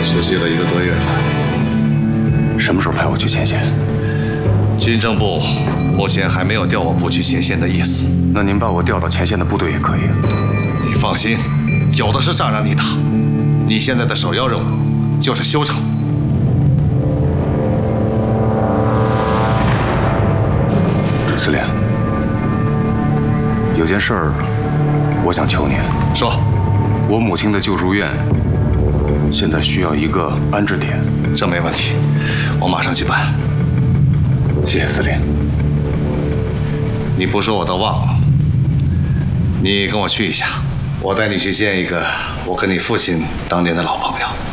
实习了1个多月了。 什么时候派我去前线？ 军政部目前还没有调我部去前线的意思。 那您把我调到前线的部队也可以啊。 你放心，有的是仗让你打。你现在的首要任务就是修城。 司令，有件事儿，我想求您。 说。 我母亲的救助院现在需要一个安置点。 这没问题，我马上去办。 谢谢司令。 你不说我都忘了，你跟我去一下，我带你去见一个我跟你父亲当年的老朋友。